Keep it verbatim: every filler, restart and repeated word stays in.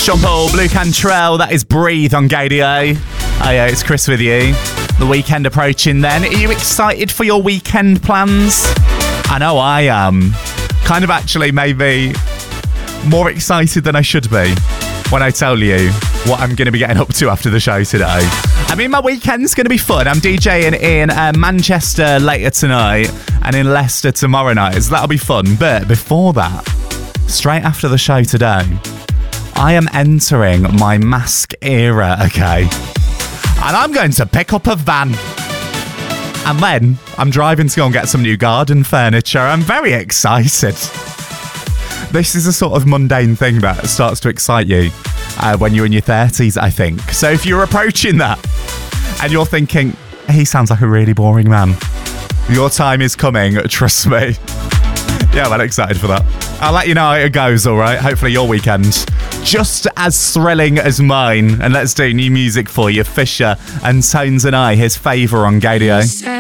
Sean Paul, Blue Cantrell, that is Breathe on Gadio. Oh yeah, it's Chris with you. The weekend approaching then. Are you excited for your weekend plans? I know I am. Kind of actually maybe more excited than I should be when I tell you what I'm going to be getting up to after the show today. I mean, my weekend's going to be fun. I'm DJing in uh, Manchester later tonight and in Leicester tomorrow night, so that'll be fun. But before that, straight after the show today, I am entering my mask era, okay? And I'm going to pick up a van. And then I'm driving to go and get some new garden furniture. I'm very excited. This is a sort of mundane thing that starts to excite you uh, when you're in your thirties, I think. So if you're approaching that and you're thinking, he sounds like a really boring man, your time is coming, trust me. Yeah, I'm excited for that. I'll let you know how it goes, all right? Hopefully your weekend just as thrilling as mine. And let's do new music for you. Fisher and Tones and I, his favour on Gadio.